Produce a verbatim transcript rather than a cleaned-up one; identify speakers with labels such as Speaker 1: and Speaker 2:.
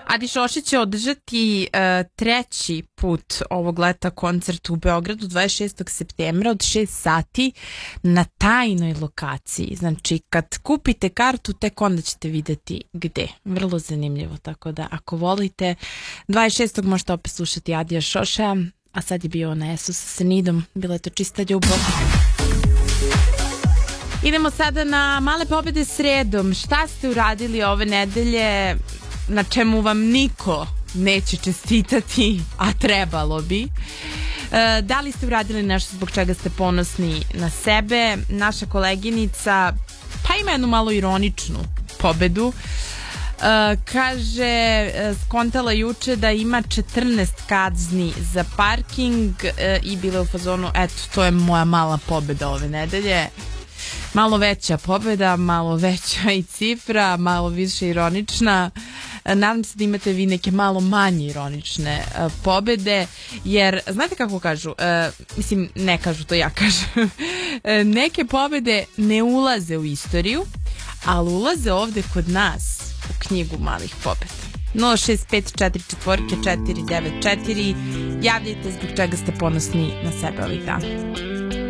Speaker 1: Adi Šošić će održati uh, treći put ovog leta koncert u Beogradu dvadeset šestog septembra od šest sati na tajnoj lokaciji. Znači kad kupite kartu tek onda ćete vidjeti gde. Vrlo zanimljivo, tako da ako volite dvadeset šestog možete opet slušati Adija Šošaja, a sad je bio na Esu sa Senidom. Bila je to čista ljubav. Idemo sada na male pobede sredom. Šta ste uradili ove nedelje na čemu vam niko neće čestitati, a trebalo bi? E, da li ste uradili nešto zbog čega ste ponosni na sebe? Naša koleginica pa ima jednu malo ironičnu pobedu. E, kaže, skontala juče da ima četrnaest kazni za parking e, i bila u fazonu, eto, to je moja mala pobeda ove nedelje. Malo veća pobeda, malo veća i cifra, malo više ironična. Nadam se da imate vi neke malo manje ironične uh, pobede, jer znate kako kažu, uh, mislim ne kažu, to ja kažem, neke pobede ne ulaze u istoriju, ali ulaze ovde kod nas u knjigu malih pobeda. nula šest pet četiri četiri četiri devet četiri. Javljajte zbog čega ste ponosni na sebe ovih dana.